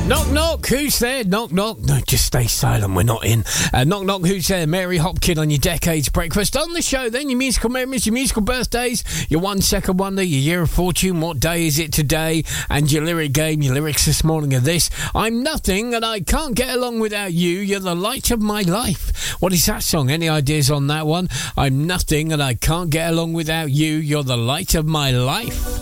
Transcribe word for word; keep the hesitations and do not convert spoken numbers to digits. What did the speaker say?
Knock, knock, who's there? Knock, knock. No, just stay silent, we're not in. Uh, knock, knock, who's there? Mary Hopkin on your Decades Breakfast. On the show then, your musical memories, your musical birthdays, your one second wonder, your year of fortune, what day is it today, and your lyric game, your lyrics this morning are this: I'm nothing and I can't get along without you, you're the light of my life. What is that song? Any ideas on that one? I'm nothing and I can't get along without you, you're the light of my life.